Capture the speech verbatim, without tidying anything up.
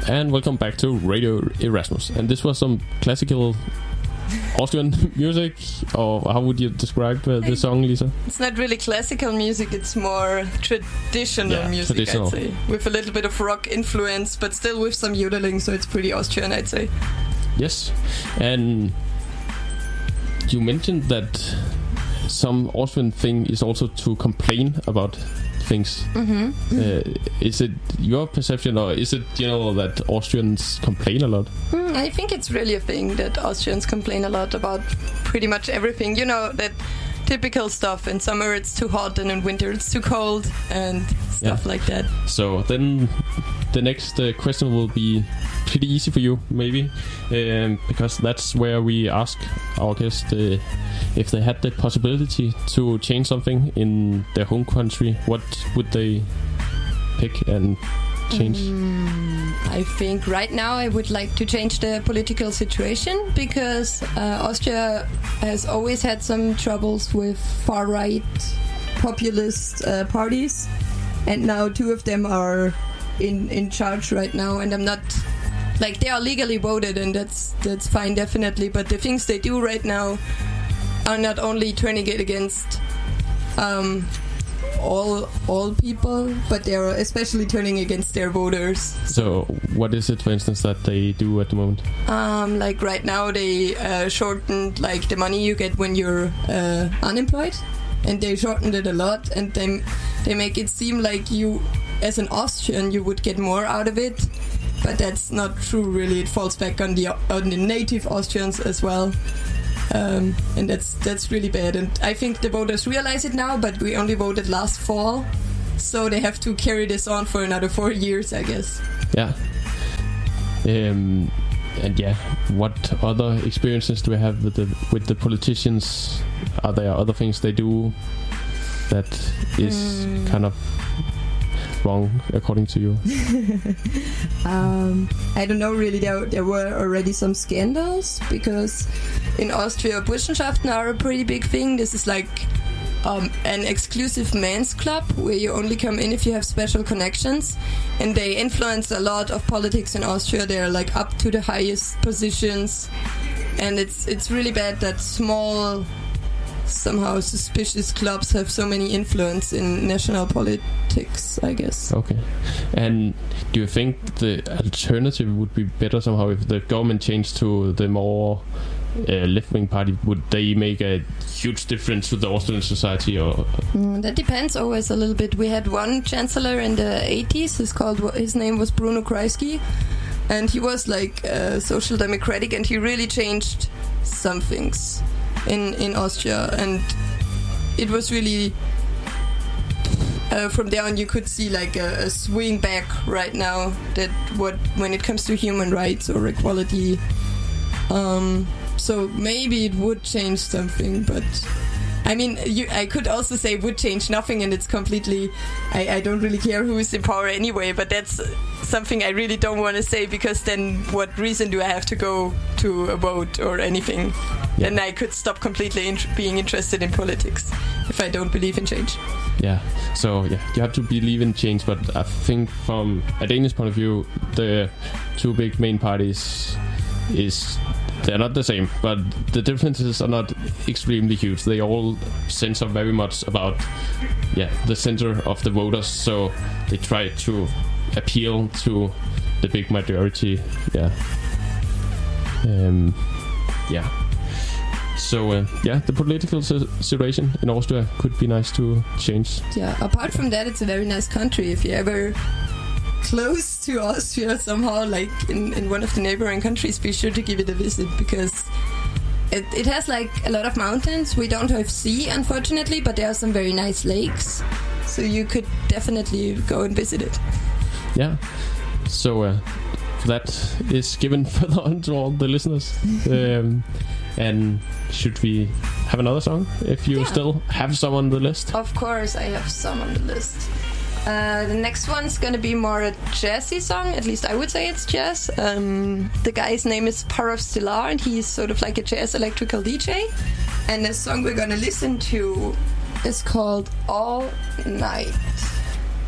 and welcome back to Radio Erasmus. And this was some classical Austrian music, or how would you describe uh, the song, Lisa? It's not really classical music, it's more traditional yeah, music, traditional. I'd say. With a little bit of rock influence, but still with some yodeling, so it's pretty Austrian, I'd say. Yes, and you mentioned that some Austrian thing is also to complain about things. Mm-hmm. Uh, is it your perception, or is it, you know, that Austrians complain a lot? Mm, I think it's really a thing that Austrians complain a lot about pretty much everything. You know, that typical stuff. In summer it's too hot, and in winter it's too cold, and stuff yeah. like that. So then the next uh, question will be pretty easy for you, maybe, um, because that's where we ask our guests uh, if they had the possibility to change something in their home country, what would they pick and change? Mm, I think right now I would like to change the political situation, because uh, Austria has always had some troubles with far-right populist uh, parties, and now two of them are in, in charge right now, and I'm not... Like, they are legally voted, and that's that's fine, definitely, but the things they do right now are not only turning it against um, all all people, but they are especially turning against their voters. So what is it, for instance, that they do at the moment? Um, like right now they uh, shortened like the money you get when you're uh, unemployed, and they shortened it a lot, and then they make it seem like you, as an Austrian, you would get more out of it. But that's not true, really. It falls back on the on the native Austrians as well, um, and that's that's really bad. And I think the voters realize it now, but we only voted last fall, so they have to carry this on for another four years, I guess. Yeah. Um, and yeah, what other experiences do we have with the with the politicians? Are there other things they do that is mm. kind of wrong, according to you? um, I don't know, really. There, there were already some scandals, because in Austria, Burschenschaften are a pretty big thing. This is like um, an exclusive men's club where you only come in if you have special connections, and they influence a lot of politics in Austria. They're like up to the highest positions, and it's it's really bad that small, somehow suspicious clubs have so many influence in national politics, I guess. Okay. And do you think the alternative would be better somehow if the government changed to the more uh, left-wing party? Would they make a huge difference to the Austrian society? Or mm, that depends always a little bit. We had one chancellor in the eighties. His called his name was Bruno Kreisky, and he was like uh, social democratic, and he really changed some things in in Austria, and it was really uh, from there on you could see like a, a swing back right now, that what when it comes to human rights or equality, um, so maybe it would change something, but I mean, you, I could also say would change nothing, and it's completely, I, I don't really care who is in power anyway, but that's something I really don't want to say, because then what reason do I have to go to a vote or anything? Yeah. Then I could stop completely in- being interested in politics if I don't believe in change. Yeah, so yeah, you have to believe in change, but I think from a Danish point of view, the two big main parties is... they're not the same, but the differences are not extremely huge. They all censor very much about, yeah, the center of the voters. So they try to appeal to the big majority. Yeah. Um. Yeah. So uh, yeah, the political si- situation in Austria could be nice to change. Yeah. Apart from that, it's a very nice country. If you ever close to Austria somehow, like in, in one of the neighboring countries, be sure to give it a visit, because it, it has like a lot of mountains. We don't have sea, unfortunately, but there are some very nice lakes, so you could definitely go and visit it. Yeah, so uh, that is given further on to all the listeners. um, and should we have another song if you yeah. still have some on the list? Of course I have some on the list. Uh, the next one's gonna be more a jazzy song, at least I would say it's jazz. Um, the guy's name is Parav Stilar, and he's sort of like a jazz electrical D J. And the song we're gonna listen to is called All Night.